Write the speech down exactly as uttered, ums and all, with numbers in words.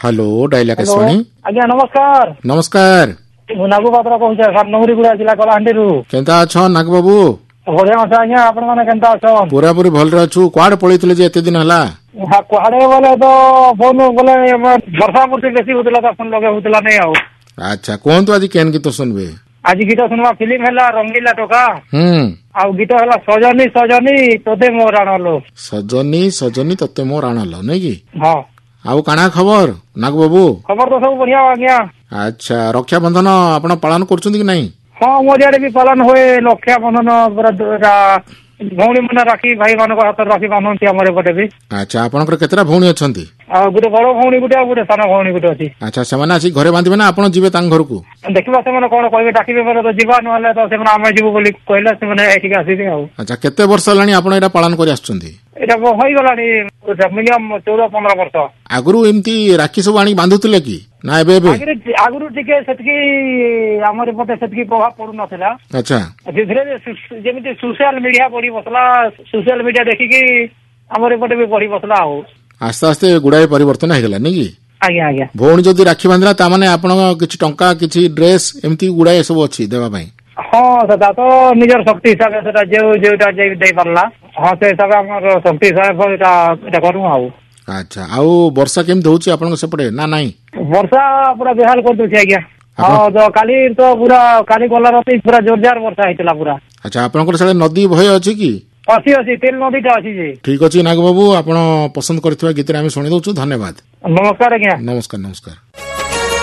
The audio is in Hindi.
हेलो डाइला केसवाणी आज्ञा नमस्कार नमस्कार नागू पात्र कहूँ सात नंबरी जिला कलाहांडी केंता अच्छा नाग बाबू बढ़िया अच्छा आज्ञा आपण मैंने केंता अच्छा पूरा पूरी भल अच्छु कुआड़े पड़े जे एत दिन है कुआड़े बोले तो फोन बोले वर्षा मूर्ति बेसी होता था फोन लगे होता नहीं आउ अच्छा कहतु आज केन गीत सुनबे आज गीत सुनवा फिल्म है रंगीला टोका हम्म आ गीत है सजनी सजनी तोते मोर आणलो सजनी सजनी तोते मोर आणलो नहीं कि हाँ आउ काना खबर नाग बाबू खबर तो सब बढ़िया आज्ञा अच्छा रक्षा बंधन आपण पालन करछुंती कि नहीं हाँ मोर आड़े भी पालन हुए रक्षा बंधन भौणी मैंने राखी भाई मान हाथ राखी बांधती आम एपटे भी अच्छा आपनकर केतरा भौणी अछंती गोटे बड़ भौणी गुटे गोटे सान भौणी गुटे अच्छी अच्छा सेमाने आसी घरे बांधिबे ना आपण जिबे तांग घर को देखिबा से कौन कहे डाकिबे बोले तो जीवा नहले तो से आम जीवु बोली कहले से एठिक आसीबे आ अच्छा केते वर्ष लानी आपण एटा पालन करि आछुंती एटा होई गलानी मिनिमम चौदह पंद्रह वर्ष आगुरु एमती राखी सब आनी बांधुतिले कि ना एबे एबे आगुरु टिके सेतकी हमर पते सेतकी प्रभाव पडु नथिला अच्छा धीरे धीरे जेमिति सोशल मीडिया बढ़ी बसला सोशल मीडिया देखि कि हमर पते भी बढ़ी बसला हो आस्ते आस्ते गुड़ाई परिवर्तन हो गला नहीं कि आज्ञा आज्ञा भौणी जदि राखी बांधला ता माने आपण किछि टंका किछि ड्रेस एमती गुड़ाई सब अछि देबा पई हाँ सेटा तो निजर शक्ति हिसाब से जो जोटा दे पारला हाँ से हिसाब हमर शक्ति हिसाब एटा एटा करू आउ अच्छा आउ वर्षा केमती होछि आपण सेपटे ना नाही वर्षा पूरा बेहाल कर दोछि आज्ञा हाँ तो काली तो पूरा काली गला राती पूरा जोरदार वर्षा हेतला पूरा अच्छा आपनकर साडे नदी भय अछि कि अछि अछि तेल नदीटा अछि जे ठीक अछि नाग बाबू आपण पसंद करथिबा गीत रे हम सुनि दउछु धन्यवाद नमस्कार आज्ञा नमस्कार नमस्कार।